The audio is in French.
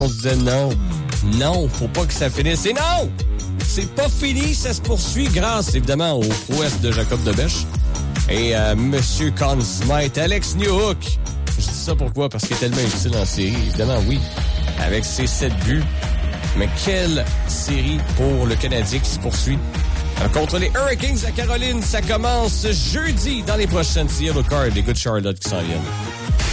On se disait non, faut pas que ça finisse. Et non! C'est pas fini, ça se poursuit grâce, évidemment, aux prouesses de Jacob Debèche et Monsieur Conn Smythe, Alex Newhook. Je dis ça pourquoi? Parce qu'il est tellement utile en série. Évidemment, oui, avec ses 7 buts. Mais quelle série pour le Canadien qui se poursuit. Contre les Hurricanes à Caroline, ça commence jeudi dans les prochaines Seattle Card, les gars de Charlotte qui s'en viennent.